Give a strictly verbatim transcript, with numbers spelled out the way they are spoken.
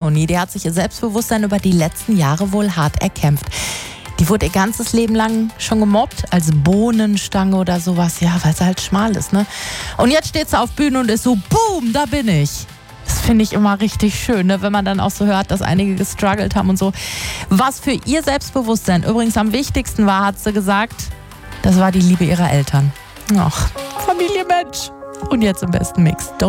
Toni, die hat sich ihr Selbstbewusstsein über die letzten Jahre wohl hart erkämpft. Die wurde ihr ganzes Leben lang schon gemobbt, als Bohnenstange oder sowas, ja, weil sie halt schmal ist, ne? Und jetzt steht sie auf Bühne und ist so, boom, da bin ich. Das finde ich immer richtig schön, ne? Wenn man dann auch so hört, dass einige gestruggelt haben und so. Was für ihr Selbstbewusstsein übrigens am wichtigsten war, hat sie gesagt, das war die Liebe ihrer Eltern. Ach, Familie, Mensch. Und jetzt im besten Mix.